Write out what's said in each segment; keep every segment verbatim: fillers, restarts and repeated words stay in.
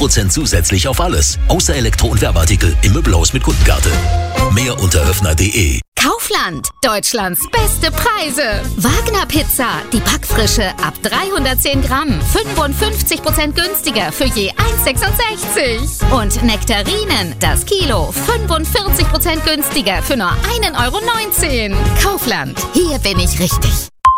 Prozent zusätzlich auf alles, außer Elektro- und Werbeartikel im Möbelhaus mit Kundenkarte. Mehr unter höfner punkt de. Kaufland, Deutschlands beste Preise. Wagner Pizza, die Backfrische ab dreihundertzehn Gramm, fünfundfünfzig Prozent günstiger für je eins Komma sechsundsechzig. Und Nektarinen, das Kilo, fünfundvierzig Prozent günstiger für nur ein Euro neunzehn. Kaufland, hier bin ich richtig.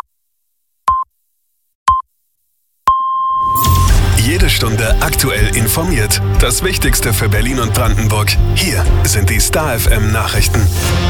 Jede Stunde aktuell informiert. Das Wichtigste für Berlin und Brandenburg. Hier sind die Star F M Nachrichten.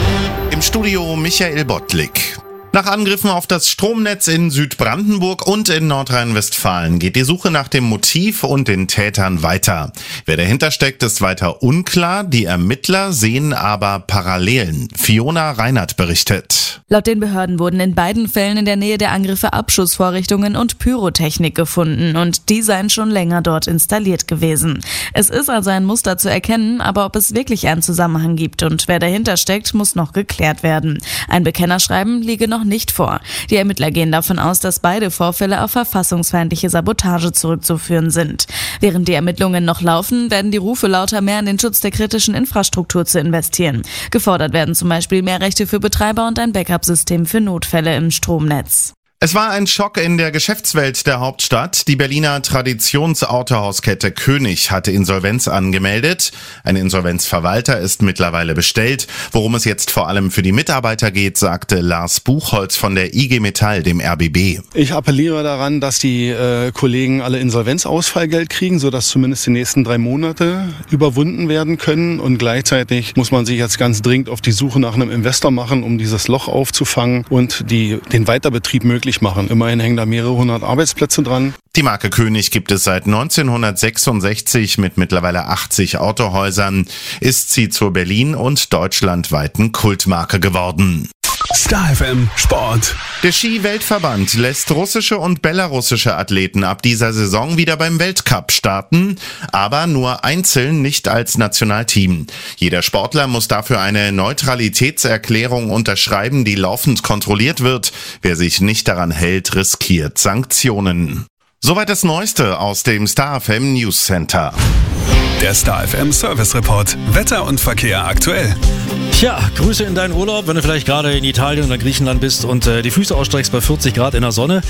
Im Studio Michael Bottlik. Nach Angriffen auf das Stromnetz in Südbrandenburg und in Nordrhein-Westfalen geht die Suche nach dem Motiv und den Tätern weiter. Wer dahinter steckt, ist weiter unklar. Die Ermittler sehen aber Parallelen. Fiona Reinhardt berichtet. Laut den Behörden wurden in beiden Fällen in der Nähe der Angriffe Abschussvorrichtungen und Pyrotechnik gefunden und die seien schon länger dort installiert gewesen. Es ist also ein Muster zu erkennen, aber ob es wirklich einen Zusammenhang gibt und wer dahinter steckt, muss noch geklärt werden. Ein Bekennerschreiben liege noch nicht vor. Die Ermittler gehen davon aus, dass beide Vorfälle auf verfassungsfeindliche Sabotage zurückzuführen sind. Während die Ermittlungen noch laufen, werden die Rufe lauter, mehr in den Schutz der kritischen Infrastruktur zu investieren. Gefordert werden zum Beispiel mehr Rechte für Betreiber und ein Backup-System für Notfälle im Stromnetz. Es war ein Schock in der Geschäftswelt der Hauptstadt. Die Berliner Traditionsautohauskette König hatte Insolvenz angemeldet. Ein Insolvenzverwalter ist mittlerweile bestellt. Worum es jetzt vor allem für die Mitarbeiter geht, sagte Lars Buchholz von der I G Metall, dem R B B. Ich appelliere daran, dass die äh, Kollegen alle Insolvenzausfallgeld kriegen, sodass zumindest die nächsten drei Monate überwunden werden können. Und gleichzeitig muss man sich jetzt ganz dringend auf die Suche nach einem Investor machen, um dieses Loch aufzufangen und die, den Weiterbetrieb möglich machen. Immerhin hängen da mehrere hundert Arbeitsplätze dran. Die Marke König gibt es seit neunzehnhundertsechsundsechzig mit mittlerweile achtzig Autohäusern. Ist sie zur Berlin- und deutschlandweiten Kultmarke geworden. Star F M Sport. Der Ski-Weltverband lässt russische und belarussische Athleten ab dieser Saison wieder beim Weltcup starten, aber nur einzeln, nicht als Nationalteam. Jeder Sportler muss dafür eine Neutralitätserklärung unterschreiben, die laufend kontrolliert wird. Wer sich nicht daran hält, riskiert Sanktionen. Soweit das Neueste aus dem Star F M News Center. Der Star F M Service Report. Wetter und Verkehr aktuell. Tja, Grüße in deinen Urlaub, wenn du vielleicht gerade in Italien oder Griechenland bist und äh, die Füße ausstreckst bei vierzig Grad in der Sonne.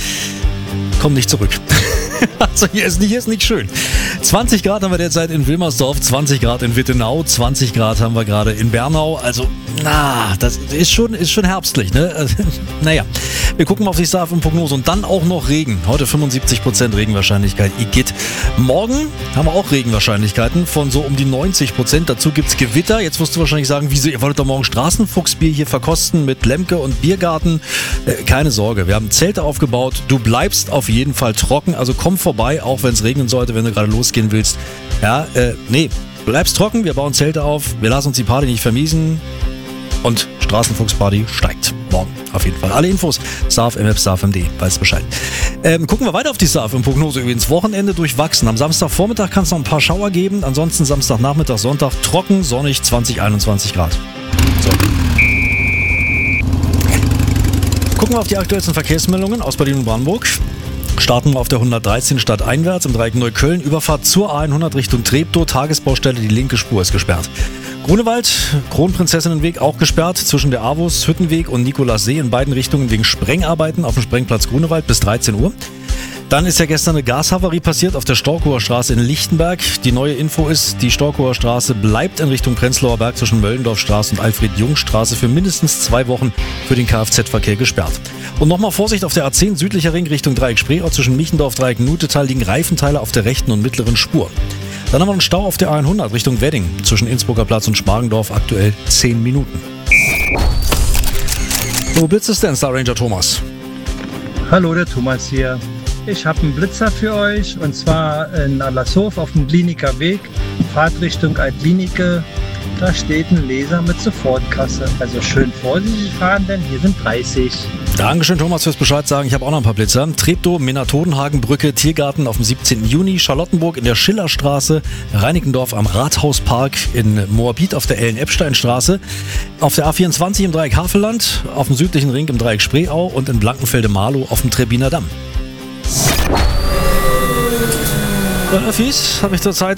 Komm nicht zurück. Also hier ist nicht, hier ist nicht schön. zwanzig Grad haben wir derzeit in Wilmersdorf, zwanzig Grad in Wittenau, zwanzig Grad haben wir gerade in Bernau. Also, na, das ist schon, ist schon herbstlich, ne? Also, naja, wir gucken mal auf die Star F M-Prognose und dann auch noch Regen. Heute fünfundsiebzig Prozent Regenwahrscheinlichkeit, Igitt. Morgen haben wir auch Regenwahrscheinlichkeiten von so um die neunzig Prozent. Dazu gibt's Gewitter. Jetzt wirst du wahrscheinlich sagen, wieso, ihr wolltet doch morgen Straßenfuchsbier hier verkosten mit Lemke und Biergarten. Äh, keine Sorge, wir haben Zelte aufgebaut. Du bleibst auf jeden Fall trocken, also komm vorbei, auch wenn es regnen sollte, wenn du gerade losgehen willst. Ja, äh, nee, bleibst trocken, wir bauen Zelte auf, wir lassen uns die Party nicht vermiesen und Straßenfuchsparty steigt morgen auf jeden Fall. Alle Infos, Star F M App, Star F M punkt de, weißt Bescheid. Ähm, gucken wir weiter auf die Star F M-Prognose übrigens. Wochenende durchwachsen. Am Samstagvormittag kann es noch ein paar Schauer geben, ansonsten Samstagnachmittag, Sonntag trocken, sonnig, zwanzig, einundzwanzig Grad. So. Gucken wir auf die aktuellsten Verkehrsmeldungen aus Berlin und Brandenburg. Starten wir auf der hundertdreizehn stadteinwärts im Dreieck Neukölln. Überfahrt zur A hundert Richtung Treptow. Tagesbaustelle, die linke Spur ist gesperrt. Grunewald, Kronprinzessinnenweg auch gesperrt. Zwischen der Avus, Hüttenweg und Nikolassee in beiden Richtungen wegen Sprengarbeiten auf dem Sprengplatz Grunewald bis dreizehn Uhr. Dann ist ja gestern eine Gashavarie passiert auf der Storkower Straße in Lichtenberg. Die neue Info ist, die Storkower Straße bleibt in Richtung Prenzlauer Berg zwischen Möllendorfstraße und Alfred-Jung-Straße für mindestens zwei Wochen für den Kfz-Verkehr gesperrt. Und nochmal Vorsicht auf der A zehn südlicher Ring Richtung Dreieck Spreeau zwischen Michendorf, Dreieck Nutetal liegen Reifenteile auf der rechten und mittleren Spur. Dann haben wir einen Stau auf der A hundert Richtung Wedding zwischen Innsbrucker Platz und Schmargendorf, aktuell zehn Minuten. Wo blitzt es denn, Star Ranger Thomas? Hallo, der Thomas hier. Ich habe einen Blitzer für euch und zwar in Allershof auf dem Kliniker Weg, Fahrtrichtung Alt-Klinike. Da steht ein Laser mit Sofortkasse. Also schön vorsichtig fahren, denn hier sind dreißig. Dankeschön, Thomas, fürs Bescheid sagen. Ich habe auch noch ein paar Blitzer. Treptow, Minna-Todenhagen-Brücke, Tiergarten auf dem siebzehnten Juni, Charlottenburg in der Schillerstraße, Reinickendorf am Rathauspark, in Moabit auf der Ellen-Epstein-Straße, auf der A vierundzwanzig im Dreieck Havelland, auf dem südlichen Ring im Dreieck Spreeau und in Blankenfelde-Marlow auf dem Trebbiner Damm. Bei Öffis habe ich zurzeit